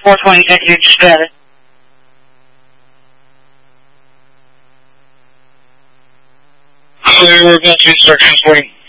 420, thank you, just got it. Clear, we're going to start transporting.